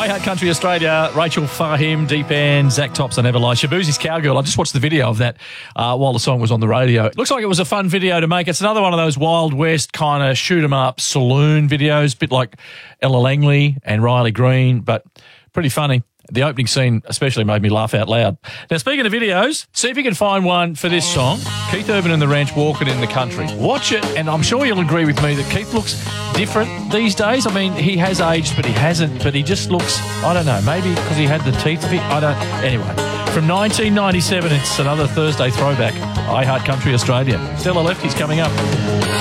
I Heart Country Australia, Rachel Fahim, Deep End, Zach Thompson, Never Lie, Shabuzi's Cowgirl. I just watched the video of that while the song was on the radio. It looks like it was a fun video to make. It's another one of those Wild West kind of shoot-'em-up saloon videos, a bit like Ella Langley and Riley Green, but pretty funny. The opening scene especially made me laugh out loud. Now, speaking of videos, see if you can find one for this song. Keith Urban and the Ranch, Walking in the Country. Watch it, and I'm sure you'll agree with me that Keith looks different these days. I mean, he has aged, but he hasn't. But he just looks, I don't know, maybe because he had the teeth fit. Anyway, from 1997, it's another Thursday throwback. I Heart Country Australia. Stella Lefty's coming up.